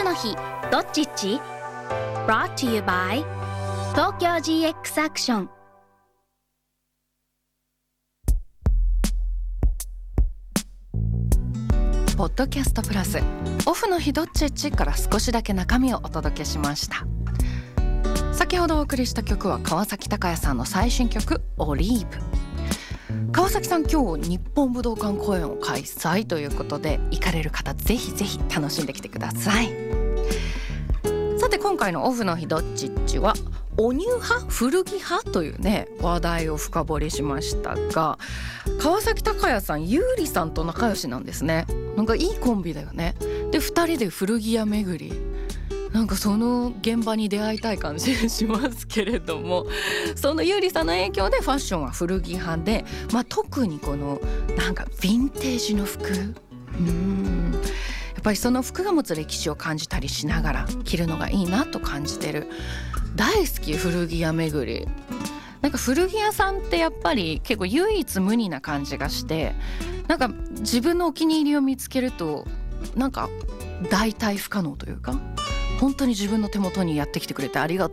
の日どっちっち Brought to you by 東京 GX アクション。 ポッドキャストプラスオフの日どっちっちから少しだけ中身をお届けしました。先ほどお送りした曲は川崎鷹也さんの最新曲オリーブ。川崎さん今日日本武道館公演を開催ということで、行かれる方ぜひぜひ楽しんできてください。さて今回のオフの日どっちっちはおニュー派古着派というね話題を深掘りしましたが、川崎鷹也さん優里さんと仲良しなんですね。なんかいいコンビだよね。で2人で古着屋巡り、なんかその現場に出会いたい感じしますけれども、その優里さんの影響でファッションは古着派で、特にこのなんかヴィンテージの服、やっぱりその服が持つ歴史を感じたりしながら着るのがいいなと感じてる。大好き古着屋巡り。なんか古着屋さんってやっぱり結構唯一無二な感じがして、なんか自分のお気に入りを見つけるとなんか代替不可能というか、本当に自分の手元にやってきてくれてありが